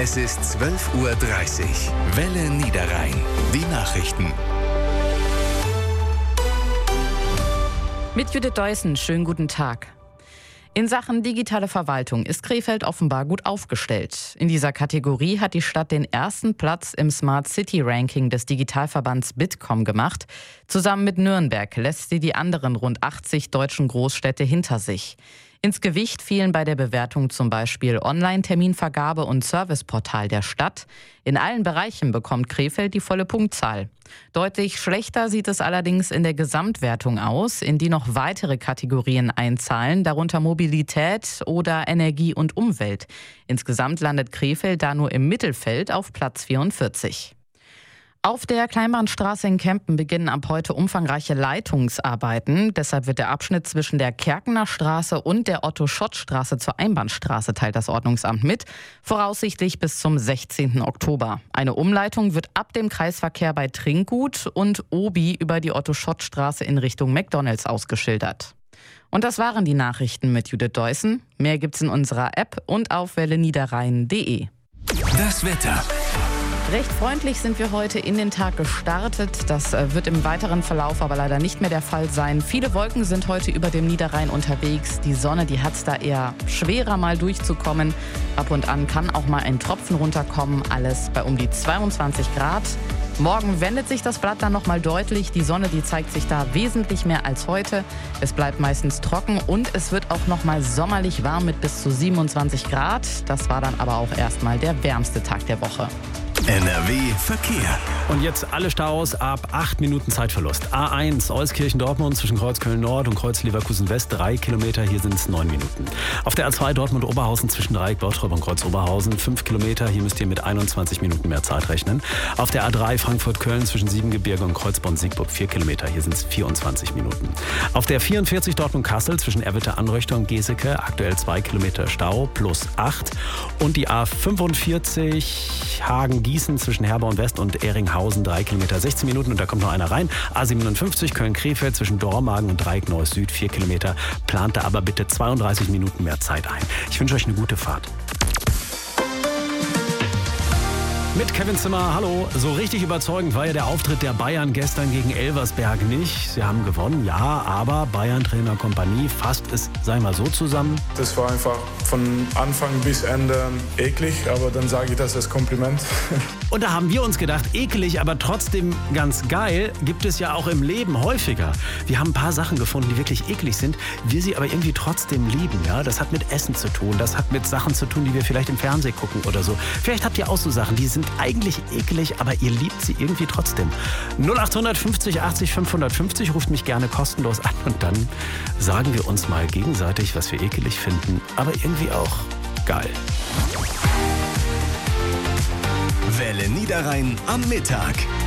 Es ist 12:30 Uhr. Welle Niederrhein. Die Nachrichten. Mit Judith Deussen, schönen guten Tag. In Sachen digitale Verwaltung ist Krefeld offenbar gut aufgestellt. In dieser Kategorie hat die Stadt den ersten Platz im Smart City Ranking des Digitalverbands Bitkom gemacht. Zusammen mit Nürnberg lässt sie die anderen rund 80 deutschen Großstädte hinter sich. Ins Gewicht fielen bei der Bewertung zum Beispiel Online-Terminvergabe und Serviceportal der Stadt. In allen Bereichen bekommt Krefeld die volle Punktzahl. Deutlich schlechter sieht es allerdings in der Gesamtwertung aus, in die noch weitere Kategorien einzahlen, darunter Mobilität oder Energie und Umwelt. Insgesamt landet Krefeld da nur im Mittelfeld auf Platz 44. Auf der Kleinbahnstraße in Kempen beginnen ab heute umfangreiche Leitungsarbeiten. Deshalb wird der Abschnitt zwischen der Kerkener Straße und der Otto-Schott-Straße zur Einbahnstraße, teilt das Ordnungsamt mit, voraussichtlich bis zum 16. Oktober. Eine Umleitung wird ab dem Kreisverkehr bei Trinkgut und Obi über die Otto-Schott-Straße in Richtung McDonalds ausgeschildert. Und das waren die Nachrichten mit Judith Deussen. Mehr gibt's in unserer App und auf welleniederrhein.de. Das Wetter. Recht freundlich sind wir heute in den Tag gestartet. Das wird im weiteren Verlauf aber leider nicht mehr der Fall sein. Viele Wolken sind heute über dem Niederrhein unterwegs. Die Sonne, die hat es da eher schwerer mal durchzukommen. Ab und an kann auch mal ein Tropfen runterkommen. Alles bei um die 22 Grad. Morgen wendet sich das Blatt dann nochmal deutlich. Die Sonne, die zeigt sich da wesentlich mehr als heute. Es bleibt meistens trocken und es wird auch nochmal sommerlich warm mit bis zu 27 Grad. Das war dann aber auch erstmal der wärmste Tag der Woche. NRW Verkehr. Und jetzt alle Staus ab 8 Minuten Zeitverlust. A1 Euskirchen-Dortmund zwischen Kreuz Köln-Nord und Kreuz Leverkusen-West 3 Kilometer, hier sind es 9 Minuten. Auf der A2 Dortmund-Oberhausen zwischen Dreieck Bottrop und Kreuz Oberhausen 5 Kilometer, hier müsst ihr mit 21 Minuten mehr Zeit rechnen. Auf der A3 Frankfurt-Köln zwischen Siebengebirge und Kreuzborn-Siegburg 4 Kilometer, hier sind es 24 Minuten. Auf der 44 Dortmund-Kassel zwischen Erwitte-Anröchter und Geseke aktuell 2 Kilometer Stau plus 8. Und die A45 Hagen-Gießen zwischen Herborn-West und Ehringhausen 3 Kilometer 16 Minuten und da kommt noch einer rein. A57 Köln-Krefeld zwischen Dormagen und Dreieck Neuss Süd 4 Kilometer. Plant da aber bitte 32 Minuten mehr Zeit ein. Ich wünsche euch eine gute Fahrt. Mit Kevin Zimmer, hallo. So richtig überzeugend war ja der Auftritt der Bayern gestern gegen Elversberg nicht. Sie haben gewonnen, ja, aber Bayern-Trainer Kompanie fasst es, sei mal so zusammen. Das war einfach von Anfang bis Ende eklig, aber dann sage ich das als Kompliment. Und da haben wir uns gedacht, eklig, aber trotzdem ganz geil, gibt es ja auch im Leben häufiger. Wir haben ein paar Sachen gefunden, die wirklich eklig sind, wir sie aber irgendwie trotzdem lieben. Ja? Das hat mit Essen zu tun, das hat mit Sachen zu tun, die wir vielleicht im Fernsehen gucken oder so. Vielleicht habt ihr auch so Sachen, die sind eigentlich eklig, aber ihr liebt sie irgendwie trotzdem. 0850 80 550, ruft mich gerne kostenlos an und dann sagen wir uns mal gegenseitig, was wir ekelig finden, aber irgendwie auch geil. Welle Niederrhein am Mittag.